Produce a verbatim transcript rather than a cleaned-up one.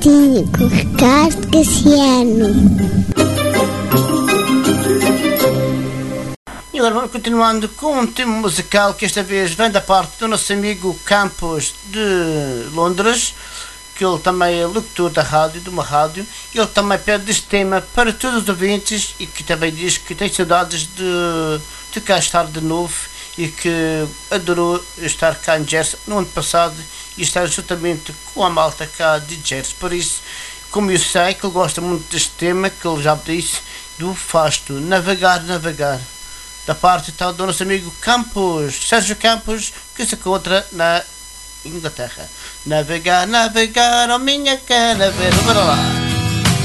Tinha com o Ricardo Cassiano. E agora vamos continuando com um tema musical que esta vez vem da parte do nosso amigo Campos de Londres, que ele também é locutor da rádio, de uma rádio. Ele também pede este tema para todos os ouvintes e que também diz que tem saudades de, de cá estar de novo e que adorou estar cá em Jersey no ano passado e estar juntamente com a malta cá de Jersey. Por isso, como eu sei que ele gosta muito deste tema, que ele já disse, do Fasto, Navegar, Navegar, da parte então do nosso amigo Campos, Sérgio Campos, que se encontra na Inglaterra. Navegar, navegar, oh minha cara, ver, bora lá.